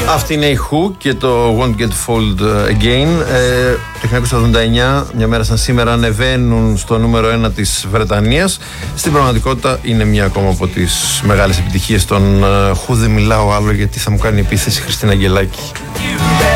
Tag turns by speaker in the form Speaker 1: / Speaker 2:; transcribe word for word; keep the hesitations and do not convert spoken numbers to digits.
Speaker 1: Αυτή είναι η Who και το Won't Get Fooled Again. Ε, το χίλια εννιακόσια εβδομήντα εννιά, μια μέρα σαν σήμερα, ανεβαίνουν στο νούμερο ένα της Βρετανίας. Στην πραγματικότητα είναι μια ακόμα από τις μεγάλες επιτυχίες των Who. Δεν μιλάω άλλο γιατί θα μου κάνει επίθεση Χριστίνα Αγγελάκη.